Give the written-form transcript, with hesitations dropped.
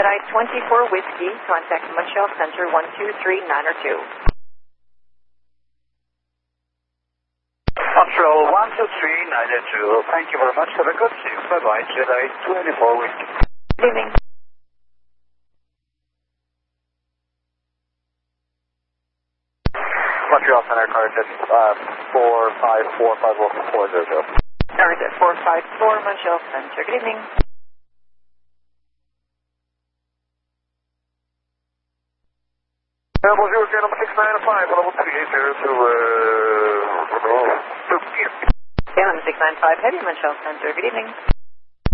Jedi 24 Whiskey, contact Montreal Center 1239 or 2. Montreal 12392. Thank you very much. Have a good day. Bye-bye. Jedi 24 Whiskey. Good evening. Montreal Center, Cardiff 45451400. Cardiff 454, Montreal Center. Good evening. Level 0, number 695, level 380 to KLM 695 Heavy, Montreal Center. Good evening.